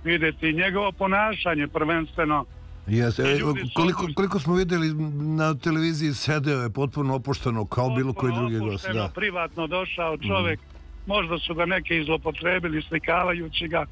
vidjeti njegovo ponašanje prvenstveno. Koliko smo vidjeli na televiziji, sedeo je potpuno opušteno kao bilo koji drugi gost. Privatno došao čovjek, možda su ga neki izlopotrebili slikavajući ga.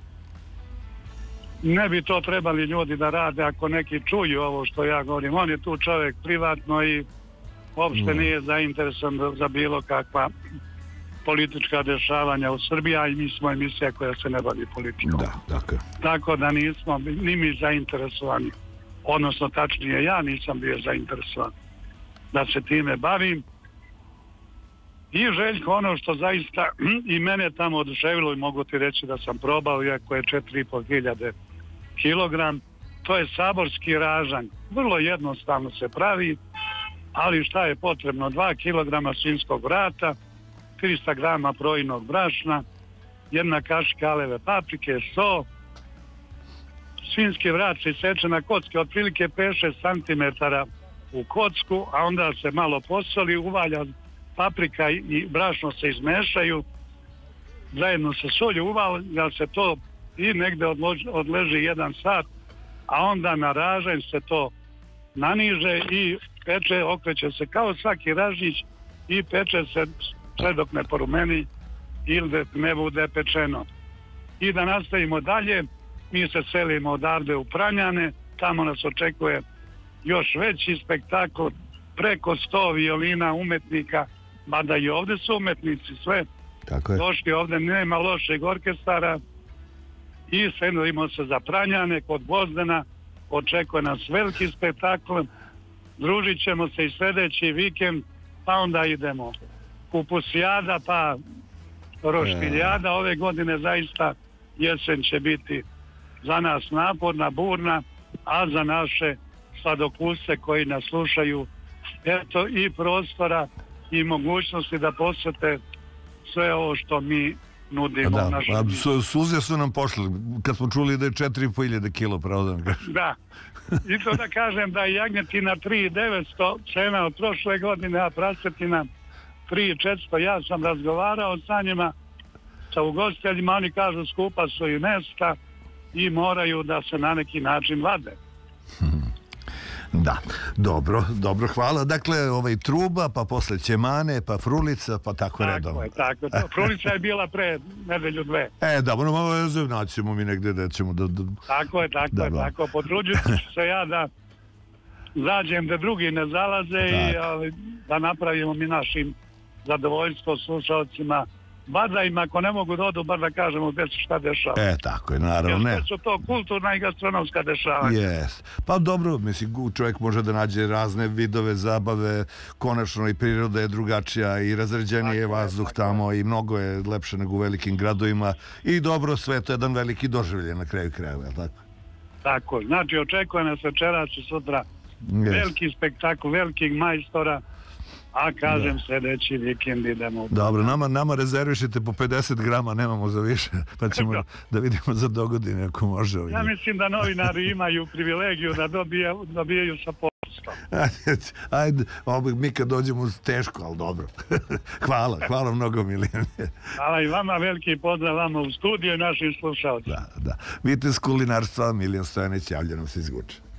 Ne bi to trebali ljudi da rade ako neki čuju ovo što ja govorim. On je tu čovjek privatno i uopšte nije zainteresovan za bilo kakva politička dešavanja u Srbiji, a i mi smo emisija koja se ne bavi politikom. Tako da nismo ni mi zainteresovani. Odnosno, tačnije, ja nisam bio zainteresovan da se time bavim. I Željko, ono što zaista i mene tamo oduševilo i mogu ti reći da sam probao, iako je 4.500 kilogram, to je saborski ražanj. Vrlo jednostavno se pravi, ali šta je potrebno? 2 kilograma svinjskog vrata, 300 grama projinog brašna, 1 kašika aleve paprike, so, svinjski vrat se seče na kocke otprilike 5-6 cm u kocku, a onda se malo posoli, uvalja paprika i brašno se izmešaju, zajedno se solju, uvalja se to i negde odleži 1 sat, a onda na ražanj se to naniže i peče, okreće se kao svaki ražić i peče se sve dok ne porumeni ili da ne bude pečeno. I da nastavimo dalje, mi se selimo odavde u Pranjane, tamo nas očekuje još veći spektakl, preko 100 violina umetnika, mada i ovde su umetnici sve. Došli ovde, nema lošeg orkestara i selimo se za Pranjane kod Gvozdena, očekuje nas veliki spektakl, družit ćemo se i sljedeći vikend, pa onda idemo Kupusijada, pa Roštiljada. Ove godine zaista jesen će biti za nas naporna, burna, a za naše sladokusce koji nas slušaju, eto i prostora i mogućnosti da posjete sve ovo što mi nudimo. Suze su nam pošli kad smo čuli da je 4.500 kilo, pravda? Da. I to da kažem da je jagnjetina 3.900 cena od prošle godine, a prasetina 3.400. Ja sam razgovarao sa njima, sa ugostiteljima, oni kažu skupa su i mesta i moraju da se na neki način vade. Da, dobro, hvala. Dakle, truba, pa posle ćemane, pa frulica, pa tako redom. Tako je. Frulica je bila pre nedelju, 2. Dobro, naćemo mi negde da ćemo da... Tako je. Potruđujem se ja da zađem da drugi ne zalaze i da napravimo mi našim zadovoljstvo slušalcima. Bar da im ako ne mogu da odu, bar da kažemo gdje se šta dešava. Tako je, naravno. Jer su to kulturna i gastronomska dešavanja. Pa dobro, mislim, čovjek može da nađe razne vidove zabave, konačno i priroda je drugačija i razređeniji je vazduh tamo i mnogo je lepše nego u velikim gradovima i dobro, sve to je jedan veliki doživljaj na kraju krajeva, je li tako? Tako, znači očekuje nas večeras i sutra veliki spektakl, velikih majstora. A kažem, sljedeći vikend idemo. Dobro, nama rezervišite po 50 grama, nemamo za više, pa ćemo da vidimo za dogodine ako može. Ja mislim da novinari imaju privilegiju da dobijaju sa posto. Ajde, mi kad dođemo teško, ali dobro. Hvala mnogo, Miljan. Hvala i vama, veliki pozdrav vama u studiju i našim slušalcima. Da. Vitez kulinarstva, Miljan Stojanić, javlja nam se iz Guče.